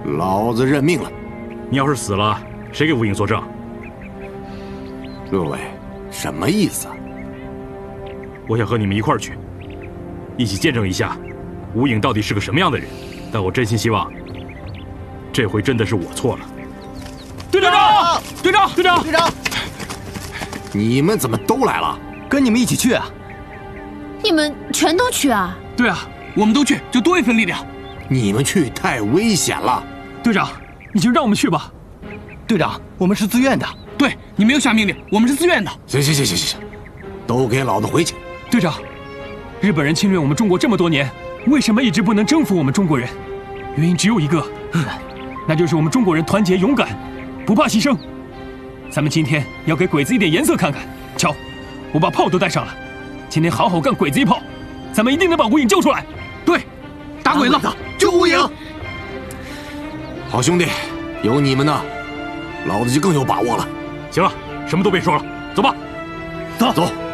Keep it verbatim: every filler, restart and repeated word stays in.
老子认命了。 你要是死了，谁给吴影作证？ 各位，什么意思啊？ 我想和你们一块儿去，一起见证一下吴影到底是个什么样的人。但我真心希望，这回真的是我错了。 队长，队长，队长，队长， 你们怎么都来了？ 跟你们一起去啊！ 你们全都去啊？ 对啊，我们都去，就多一份力量。 你们去太危险了。 队长，你就让我们去吧。队长，我们是自愿的。对，你没有下命令，我们是自愿的。 行行行行行行，都给老子回去！ 队长，日本人侵略我们中国这么多年，为什么一直不能征服我们中国人？原因只有一个，那就是我们中国人团结勇敢，不怕牺牲。咱们今天要给鬼子一点颜色看看。瞧，我把炮都带上了，今天好好干鬼子一炮，咱们一定能把吴影救出来。对，打鬼子， 救吴影！好兄弟，有你们呢，老子就更有把握了。 行了，什么都别说了，走吧。 走走。